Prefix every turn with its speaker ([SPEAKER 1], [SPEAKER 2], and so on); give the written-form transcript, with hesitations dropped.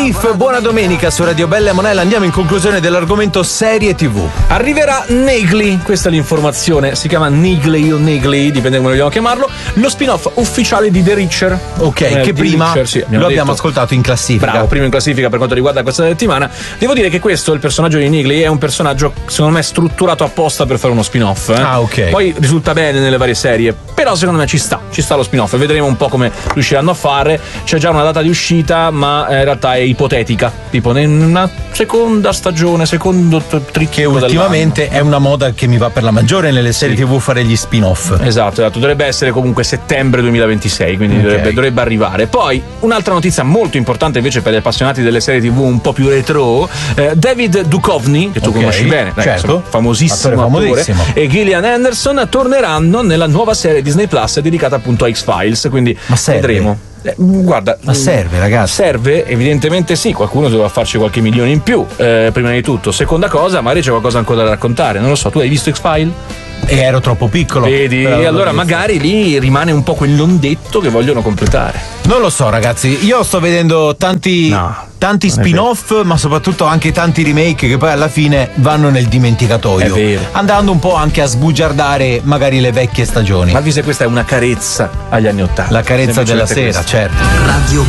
[SPEAKER 1] Cliff, buona domenica su Radio Bella e Monella. Andiamo in conclusione dell'argomento serie TV.
[SPEAKER 2] Arriverà Negley, questa è l'informazione, si chiama Negley o Negley, dipende come vogliamo chiamarlo, lo spin-off ufficiale di The Reacher.
[SPEAKER 1] Ok, che prima
[SPEAKER 2] Reacher, sì,
[SPEAKER 1] lo abbiamo ascoltato in classifica.
[SPEAKER 2] Bravo, primo in classifica per quanto riguarda questa settimana. Devo dire che questo, il personaggio di Negley, è un personaggio secondo me strutturato apposta per fare uno spin-off.
[SPEAKER 1] Ah, ok.
[SPEAKER 2] Poi risulta bene nelle varie serie, però secondo me ci sta lo spin-off e vedremo un po' come riusciranno a fare. C'è già una data di uscita, ma in realtà è ipotetica, tipo in una seconda stagione, secondo
[SPEAKER 1] che ultimamente è una moda che mi va per la maggiore nelle serie TV fare gli spin-off.
[SPEAKER 2] Esatto, dovrebbe essere comunque settembre 2026, quindi dovrebbe arrivare. Poi un'altra notizia molto importante invece per gli appassionati delle serie TV un po' più retro, David Duchovny, che tu conosci bene,
[SPEAKER 1] certo,
[SPEAKER 2] famosissimo attore, e Gillian Anderson torneranno nella nuova serie Disney Plus dedicata appunto a X-Files, quindi vedremo. Guarda,
[SPEAKER 1] ma serve, ragazzi?
[SPEAKER 2] Serve? Evidentemente sì, qualcuno doveva farci qualche milione in più, prima di tutto. Seconda cosa, magari c'è qualcosa ancora da raccontare, non lo so, tu hai visto X-Files?
[SPEAKER 1] E ero troppo piccolo.
[SPEAKER 2] Vedi, e allora magari lì rimane un po' quell'ondetto che vogliono completare.
[SPEAKER 1] Non lo so, ragazzi, io sto vedendo tanti spin-off, ma soprattutto anche tanti remake che poi alla fine vanno nel dimenticatoio.
[SPEAKER 2] È vero.
[SPEAKER 1] Andando un po' anche a sbugiardare magari le vecchie stagioni.
[SPEAKER 2] Ma vi se questa è una carezza agli anni '80.
[SPEAKER 1] La carezza della sera, certo.
[SPEAKER 3] Radio